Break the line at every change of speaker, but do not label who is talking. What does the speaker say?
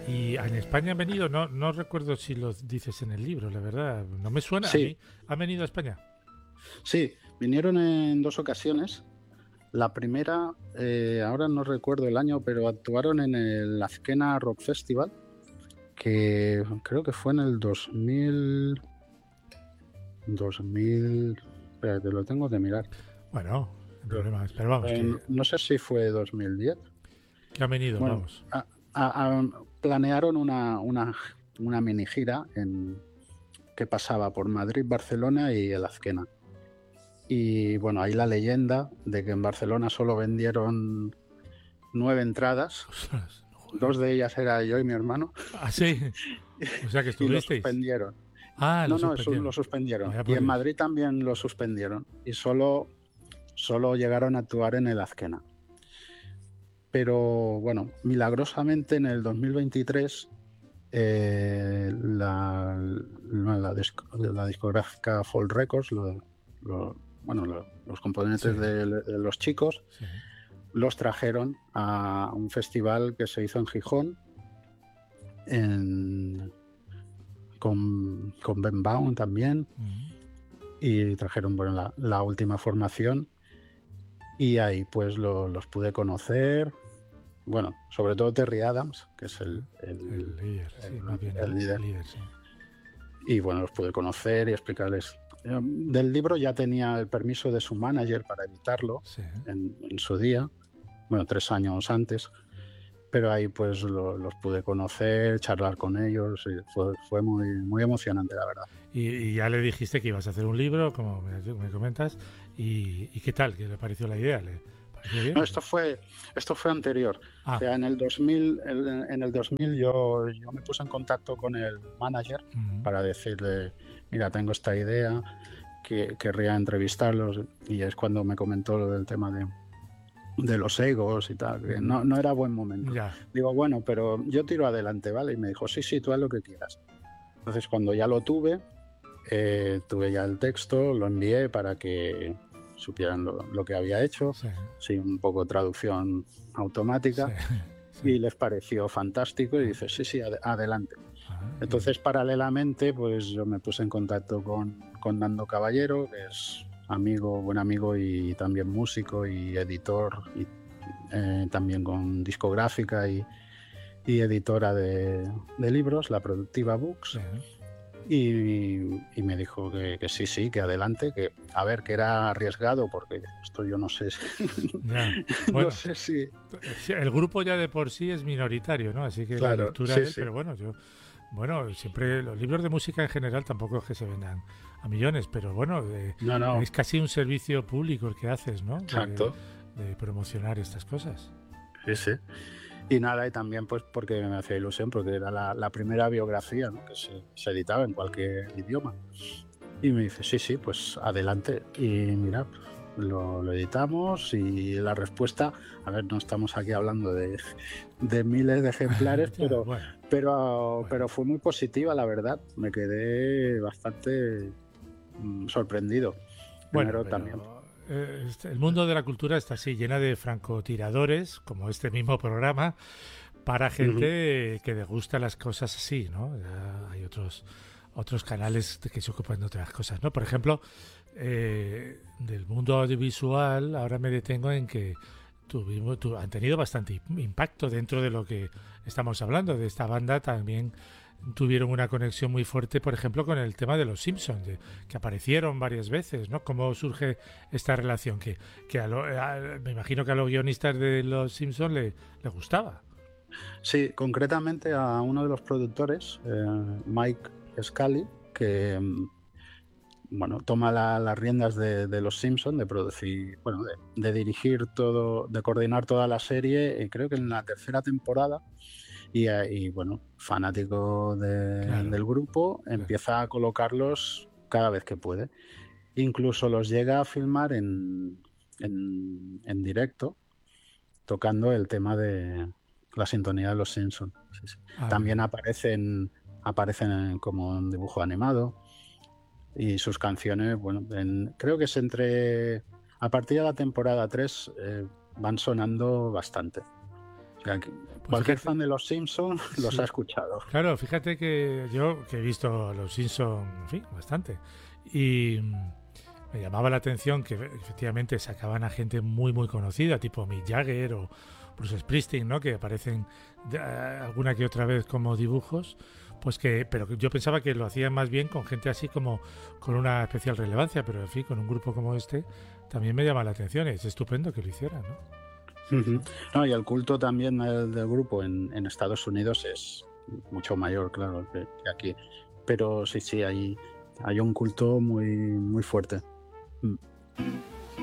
Y en España han venido, no recuerdo si lo dices en el libro, la verdad, no me suena a
Sí,
mí. ¿Han venido a España?
sí, vinieron en dos ocasiones. La primera, ahora no recuerdo el año, pero actuaron en el Azkena Rock Festival, que creo que fue en el 2000, espera, te lo tengo que mirar.
Bueno, sin
Pero,
problemas, pero vamos, que,
no sé si fue 2010.
que han venido,
Bueno,
vamos.
planearon una mini gira que pasaba por Madrid, Barcelona y el Azkena. Y bueno, hay la leyenda de que en Barcelona solo vendieron 9 entradas.
Ostras, joder.
Dos de ellas era yo y mi hermano.
Ah, sí, o sea que
Y lo
estuvisteis.
suspendieron.
Ah, lo
No, eso lo
suspendieron.
suspendieron.
Vaya
Y
por
en
Dios.
Madrid también lo suspendieron. Y solo llegaron a actuar en el Azkena. Pero bueno, milagrosamente en el 2023 la discográfica Fall Records, los
Sí,
componentes de los chicos,
sí.
los trajeron a un festival que se hizo en Gijón en- con Ben Baum también,
Mm.
y trajeron bueno, la última formación, y ahí pues los pude conocer. Bueno, sobre todo Terry Adams, que es
El líder, sí, más bien
el
el
líder.
líder, sí.
Y bueno, los pude conocer y explicarles. Del libro ya tenía el permiso de su manager para editarlo
Sí.
en su día, bueno, 3 años antes, pero ahí pues los pude conocer, charlar con ellos, y fue muy, muy emocionante, la verdad.
Y ya le dijiste que ibas a hacer un libro, como me comentas, y ¿qué tal? ¿Qué le pareció la idea? ¿Le pareció
No,
bien?
esto fue anterior. O
Ah,
sea, en el 2000 yo me puse en contacto con el manager
mm,
para decirle, mira, tengo esta idea, que querría entrevistarlos, y es cuando me comentó lo del tema de los egos y tal, que no era buen momento.
ya.
Digo, bueno, pero yo tiro adelante, ¿vale? Y me dijo, sí, sí, tú haz lo que quieras. Entonces, cuando ya lo tuve ya el texto, lo envié para que supieran lo que había hecho,
Sí,
sí, un poco traducción
sí,
automática,
sí.
y les pareció fantástico y dice, sí, sí, adelante.
Ah,
Entonces, paralelamente, pues yo me puse en contacto con Nando Caballero, que es buen amigo y también músico y editor, y también con discográfica y editora de libros, La Productiva
sí.
Books. Y me dijo que sí, sí, que adelante, que a ver, que era arriesgado, porque esto yo no sé,
Ya.
no
Bueno,
sé si,
sí, el grupo ya de por sí es minoritario, ¿no? Así que la
claro,
lectura
sí,
de él,
sí,
pero bueno, bueno, siempre los libros de música en general tampoco es que se vendan a millones, pero bueno,
no, no,
es casi un servicio público el que haces, ¿no?
exacto,
De promocionar estas cosas.
sí, sí. Y nada, y también pues porque me hacía ilusión, porque era la primera biografía, ¿no?, que se editaba en cualquier idioma. Y me dice, sí, sí, pues adelante. Y mira, lo editamos, y la respuesta, a ver, no estamos aquí hablando de miles de ejemplares,
Ya,
pero,
bueno,
pero,
bueno.
pero fue muy positiva, la verdad. Me quedé bastante sorprendido.
Bueno,
Primero también.
pero el mundo de la cultura está así, llena de francotiradores, como este mismo programa, para
Ujú.
gente que le gusta las cosas así, ¿no? Ya hay otros canales que se ocupan de otras cosas, ¿no? Por ejemplo, del mundo audiovisual, ahora me detengo en que han tenido bastante impacto dentro de lo que estamos hablando. De esta banda también tuvieron una conexión muy fuerte, por ejemplo, con el tema de los Simpsons, que aparecieron varias veces, ¿no? ¿Cómo surge esta relación? Me imagino que a los guionistas de los Simpsons le gustaba.
Sí, concretamente a uno de los productores, Mike Scully, que bueno, toma las riendas de Los Simpson, de producir, bueno, de dirigir todo, de coordinar toda la serie, creo que en la tercera temporada, y bueno, fanático
Claro,
del grupo,
claro.
empieza a colocarlos cada vez que puede. Incluso los llega a filmar en directo, tocando el tema de la sintonía de Los Simpson. Sí, sí.
Ah, muy
También
bien.
aparecen como un dibujo animado. Y sus canciones, bueno, creo que es a partir de la temporada 3 van sonando bastante. Cualquier fan de los Simpsons los ha escuchado.
Claro, fíjate que yo que he visto a los Simpsons, en fin, bastante. Y me llamaba la atención que efectivamente sacaban a gente muy muy conocida, tipo Mick Jagger o Bruce Springsteen, ¿no? Que aparecen alguna que otra vez como dibujos, pues pero yo pensaba que lo hacían más bien con gente así como con una especial relevancia, pero en fin, con un grupo como este también me llama la atención. Es estupendo que lo hicieran, ¿no?
No, y el culto también del grupo en Estados Unidos es mucho mayor, claro, que aquí. Pero sí, hay un culto muy, muy fuerte.